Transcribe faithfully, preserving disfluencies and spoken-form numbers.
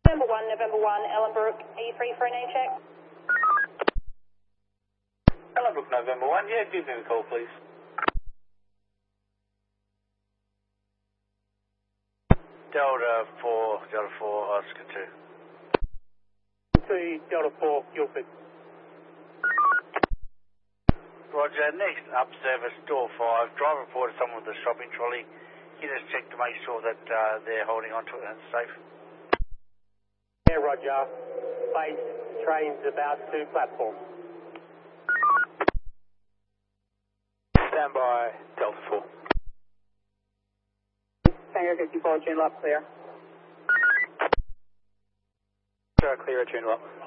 November one, November one, Ellenbrook, are you free for a name check? Ellenbrook, November one, yeah, give me a call, please. Delta four, Delta four, Oscar two. two, Delta four, Guildford. Roger, next up service, door five. Driver reported someone with a shopping trolley. Can you just check to make sure that uh, they're holding onto it and it's safe? Yeah, Roger. Base train's about to platform. Stand by, Delta four. Tango fifty-four, channel up, clear. Clear, channel up.